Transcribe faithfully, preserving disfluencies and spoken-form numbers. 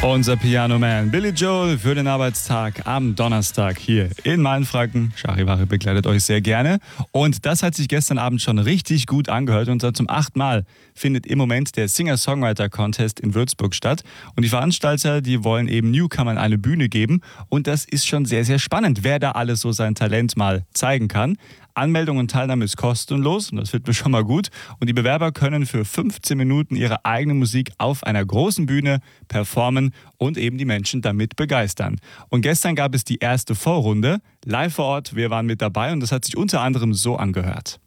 Unser Piano Man Billy Joel für den Arbeitstag am Donnerstag hier in Mainfranken. Charivari begleitet euch sehr gerne. Und das hat sich gestern Abend schon richtig gut angehört. Und zum achten Mal findet im Moment der Singer-Songwriter-Contest in Würzburg statt. Und die Veranstalter, die wollen eben Newcomern eine Bühne geben. Und das ist schon sehr, sehr spannend, wer da alles so sein Talent mal zeigen kann. Anmeldung und Teilnahme ist kostenlos und das finden wir schon mal gut. Und die Bewerber können für fünfzehn Minuten ihre eigene Musik auf einer großen Bühne performen und eben die Menschen damit begeistern. Und gestern gab es die erste Vorrunde live vor Ort. Wir waren mit dabei und das hat sich unter anderem so angehört.